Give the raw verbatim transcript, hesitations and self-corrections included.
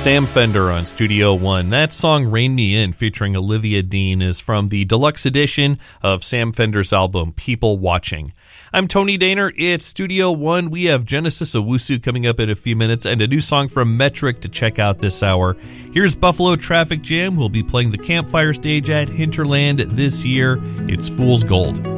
Sam Fender on Studio One. That song, Rain Me In, featuring Olivia Dean, is from the deluxe edition of Sam Fender's album, People Watching. I'm Tony Daner. It's Studio One. We have Genesis Owusu coming up in a few minutes and a new song from Metric to check out this hour. Here's Buffalo Traffic Jam, who'll be playing the Campfire stage at Hinterland this year. It's Fool's Gold.